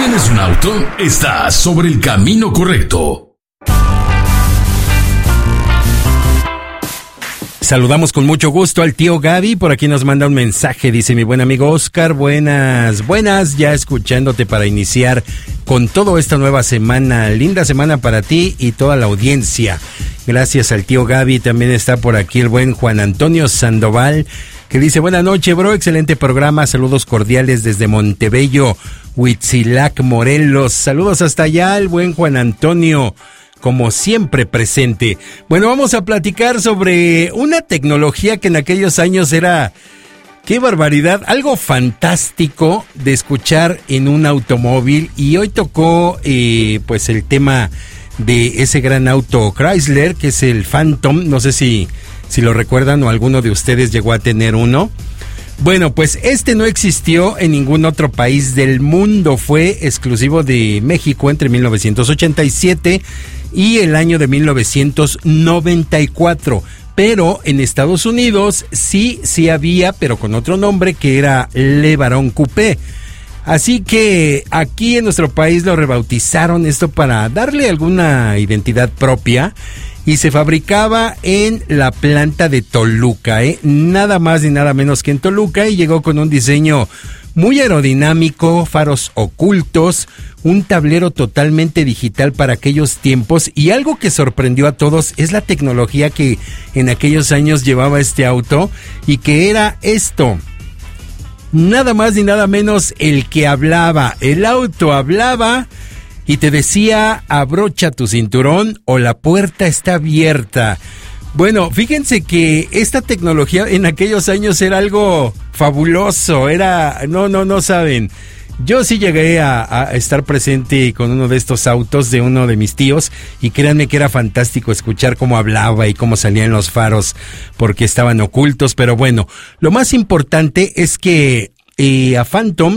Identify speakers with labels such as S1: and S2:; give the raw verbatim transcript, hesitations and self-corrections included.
S1: ¿Tienes un auto? Estás sobre el camino correcto.
S2: Saludamos con mucho gusto al tío Gaby, por aquí nos manda un mensaje, dice mi buen amigo Oscar, buenas, buenas, ya escuchándote para iniciar con toda esta nueva semana, linda semana para ti y toda la audiencia. Gracias al tío Gaby, también está por aquí el buen Juan Antonio Sandoval, que dice, buenas noches, bro, excelente programa, saludos cordiales desde Montebello, Huitzilac, Morelos, saludos hasta allá, el buen Juan Antonio, como siempre presente. Bueno, vamos a platicar sobre una tecnología que en aquellos años era, qué barbaridad, algo fantástico de escuchar en un automóvil, y hoy tocó eh, pues el tema de ese gran auto Chrysler, que es el Phantom, no sé si, si lo recuerdan o alguno de ustedes llegó a tener uno. Bueno, pues este no existió en ningún otro país del mundo, fue exclusivo de México entre mil novecientos ochenta y siete y el año de mil novecientos noventa y cuatro, pero en Estados Unidos sí, sí había, pero con otro nombre, que era Le Baron Coupé. Así que aquí en nuestro país lo rebautizaron esto para darle alguna identidad propia, y se fabricaba en la planta de Toluca, ¿eh? Nada más ni nada menos que en Toluca, y llegó con un diseño muy aerodinámico, faros ocultos, un tablero totalmente digital para aquellos tiempos, y algo que sorprendió a todos es la tecnología que en aquellos años llevaba este auto, y que era esto. Nada más ni nada menos el que hablaba. El auto hablaba y te decía, abrocha tu cinturón o la puerta está abierta. Bueno, fíjense que esta tecnología en aquellos años era algo fabuloso, era, no, no, no saben. Yo sí llegué a, a estar presente con uno de estos autos de uno de mis tíos, y créanme que era fantástico escuchar cómo hablaba y cómo salían los faros, porque estaban ocultos. Pero bueno, lo más importante es que eh, a Phantom